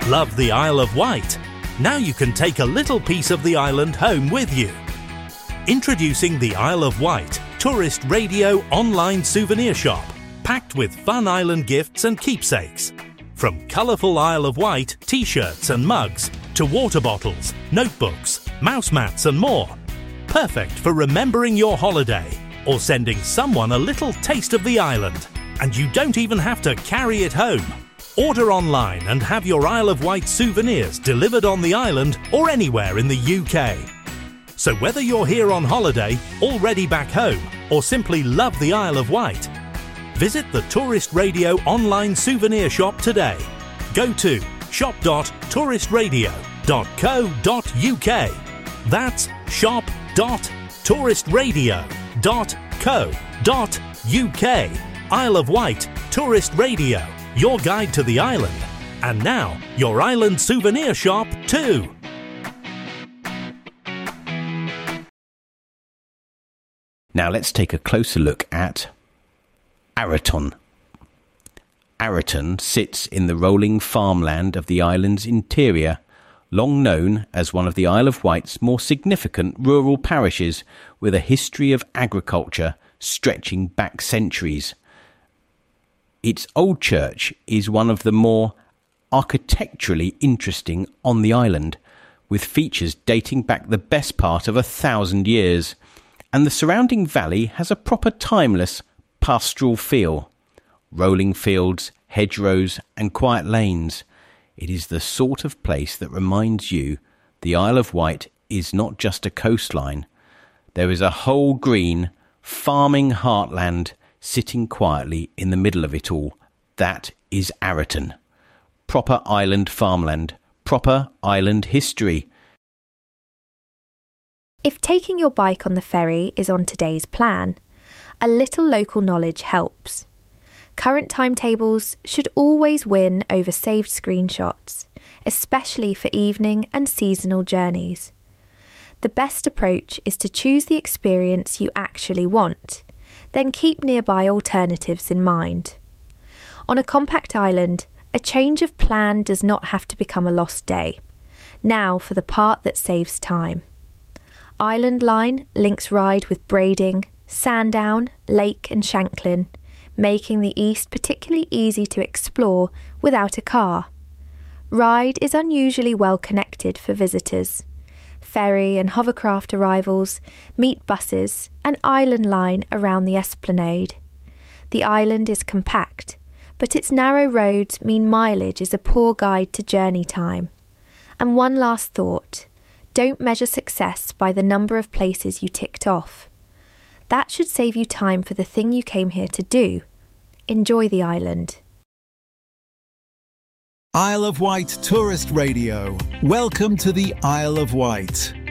Love the Isle of Wight? Now you can take a little piece of the island home with you. Introducing the Isle of Wight Tourist Radio online souvenir shop, packed with fun island gifts and keepsakes. From colourful Isle of Wight t-shirts and mugs to water bottles, notebooks, mouse mats and more. Perfect for remembering your holiday or sending someone a little taste of the island. And you don't even have to carry it home. Order online and have your Isle of Wight souvenirs delivered on the island or anywhere in the UK. So whether you're here on holiday, already back home, or simply love the Isle of Wight, visit the Tourist Radio online souvenir shop today. Go to shop.touristradio.co.uk. That's shop.touristradio.co.uk. Isle of Wight Tourist Radio, your guide to the island. And now, your island souvenir shop too. Now let's take a closer look at Araton. Araton sits in the rolling farmland of the island's interior, long known as one of the Isle of Wight's more significant rural parishes, with a history of agriculture stretching back centuries. Its old church is one of the more architecturally interesting on the island, with features dating back the best part of 1,000 years, and the surrounding valley has a proper timeless pastoral feel. Rolling fields, hedgerows and quiet lanes. It is the sort of place that reminds you the Isle of Wight is not just a coastline. There is a whole green, farming heartland sitting quietly in the middle of it all. That is Araton. Proper island farmland, proper island history. If taking your bike on the ferry is on today's plan, a little local knowledge helps. Current timetables should always win over saved screenshots, especially for evening and seasonal journeys. The best approach is to choose the experience you actually want, then keep nearby alternatives in mind. On a compact island, a change of plan does not have to become a lost day. Now for the part that saves time. Island Line links Ryde with Brading, Sandown, Lake and Shanklin, making the east particularly easy to explore without a car. Ryde is unusually well connected for visitors. Ferry and hovercraft arrivals meet buses and Island Line around the esplanade. The island is compact, but its narrow roads mean mileage is a poor guide to journey time. And one last thought. Don't measure success by the number of places you ticked off. That should save you time for the thing you came here to do. Enjoy the island. Isle of Wight Tourist Radio. Welcome to the Isle of Wight.